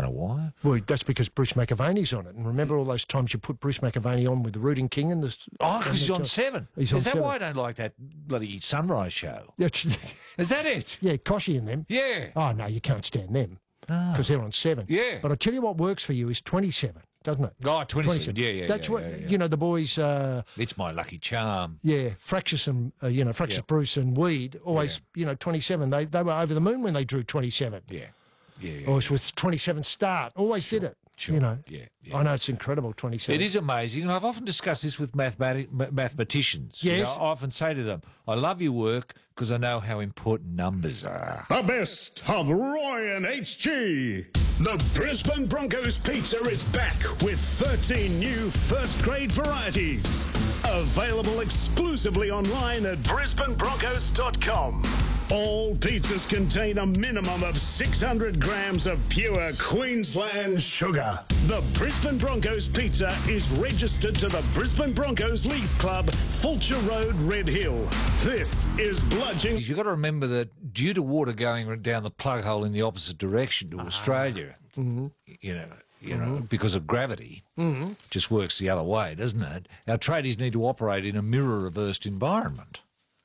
Don't know why. Well, that's because Bruce McAvaney's on it. And remember all those times you put Bruce McAvaney on with the Rooting King and the... Oh, because he's on 7. He's on Is that 7. why I don't like that bloody Sunrise show? Yeah, Is that it? yeah, Koshy and them. Yeah. Oh, no, you can't stand them. No. Because they're on 7. Yeah. But I tell you what works for you is 27, doesn't it? Oh, 27. Yeah. That's yeah, what, yeah. you know, the boys... It's my lucky charm. yeah, Fractious and, Fractious Bruce and Weed, always, 27. They were over the moon when they drew 27. Yeah. Or it was 27 start. Always did it. Sure. Yeah. Yeah. I know it's incredible, 27. It is amazing, and I've often discussed this with mathematicians. Yes. I often say to them, I love your work because I know how important numbers are. The best of Roy and HG. The Brisbane Broncos pizza is back with 13 new first-grade varieties. Available exclusively online at brisbanebroncos.com. All pizzas contain a minimum of 600 grams of pure Queensland sugar. The Brisbane Broncos pizza is registered to the Brisbane Broncos Leagues Club, Fulcher Road, Red Hill. This is bludgeoning. You've got to remember that due to water going down the plug hole in the opposite direction to Australia, because of gravity, just works the other way, doesn't it? Our tradies need to operate in a mirror-reversed environment.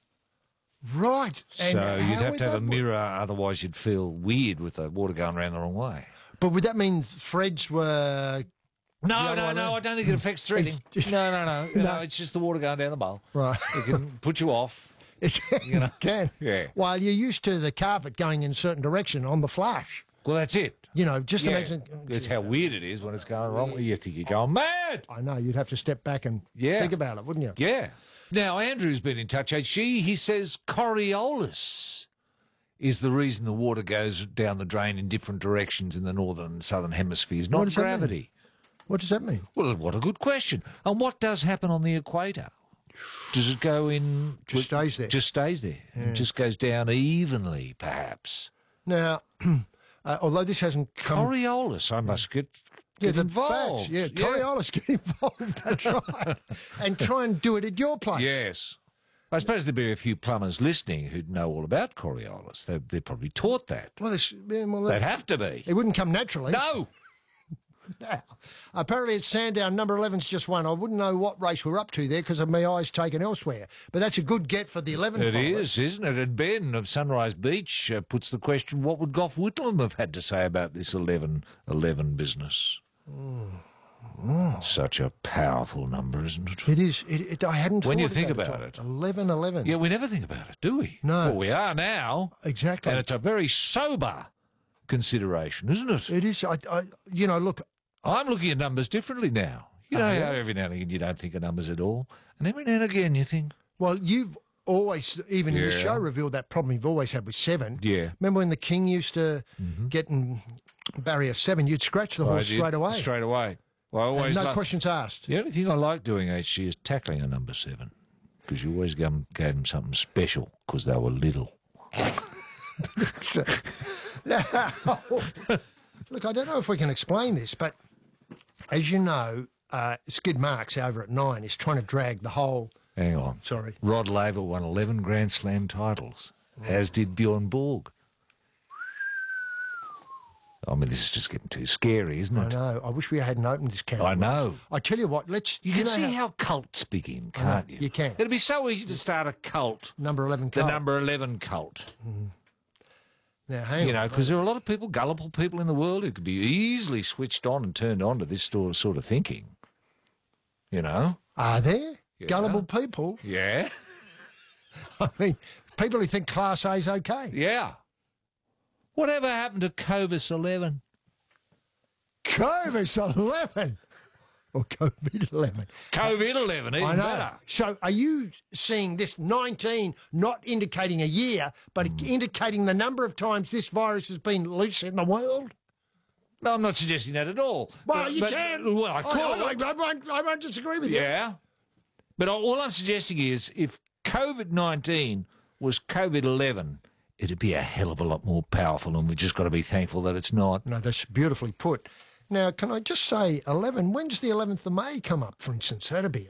Right. And So how you'd have would to have a that work? mirror, otherwise you'd feel weird with the water going around the wrong way. But would that mean threads were... No, other way I around? don't think it affects threading. No. No, it's just the water going down the bowl. Right. It can put you off. It can. Yeah. While you're used to the carpet going in a certain direction on the flash. Well, that's it. Just Yeah. imagine... That's how weird it is when it's going wrong. You think you're going mad. I know, you'd have to step back and Yeah. think about it, wouldn't you? Yeah. Now, Andrew's been in touch, HG. He says Coriolis is the reason the water goes down the drain in different directions in the northern and southern hemispheres, What not does that mean? gravity. What does that mean? Well, what a good question. And what does happen on the equator? Does it go in... Just stays there. Just stays there. It just goes down evenly, perhaps. Now, although this hasn't come... Coriolis, I must get the involved. facts. Yeah, Coriolis, get involved. That's right. And try and do it at your place. Yes. I suppose there'd be a few plumbers listening who'd know all about Coriolis. They're probably taught that. Well, They'd have to be. it wouldn't come naturally. No! Now, apparently at Sandown, number 11's just won. I wouldn't know what race we're up to there because of my eyes taken elsewhere. But that's a good get for the 11 It followers. is, isn't it? And Ben of Sunrise Beach puts the question, what would Gough Whitlam have had to say about this 11 business? Such a powerful number, isn't it? It is. I hadn't When thought you think about about it. it. 11. Yeah, we never think about it, do we? No. Well, we are now. Exactly. And it's a very sober consideration, isn't it? It is. Look, I'm looking at numbers differently now. You know how every now and again you don't think of numbers at all, and every now and again you think, well, you've always, even in the Yeah. show, revealed that problem you've always had with 7. Yeah. Remember when the King used to get in barrier 7, you'd scratch the horse I did, straight away. Straight away. Well, I And always no like- questions asked. The only thing I like doing, HG, is tackling a number 7, because you always gave them something special because they were little. Look, I don't know if we can explain this, but as you know, Skid Marks over at 9 is trying to drag the whole... Hang on. Sorry. Rod Laver won 11 Grand Slam titles, as did Bjorn Borg. I mean, this is just getting too scary, isn't I it? know. I wish we hadn't opened this can. I of know. worms. I tell you what, You can see how cults begin, can't you? you can. It'd be so easy to start a cult. number 11 The colour. number 11 cult. Now, hang You on. know, because there are a lot of people, gullible people in the world who could be easily switched on and turned on to this sort of thinking. You know? Are there Yeah. gullible people? Yeah. I mean, people who think Class A is okay. Yeah. Whatever happened to Covis 11? COVID 11. Or COVID 11. COVID 11, even I know. better. So are you seeing this 19 not indicating a year, but indicating the number of times this virus has been loose in the world? No, I'm not suggesting that at all. Well, you can. Well, I could. I won't disagree with you. Yeah. But all I'm suggesting is if COVID-19 was COVID-11, it'd be a hell of a lot more powerful, and we've just got to be thankful that it's not. No, that's beautifully put. Now, can I just say 11? When's the 11th of May come up, for instance? That'd be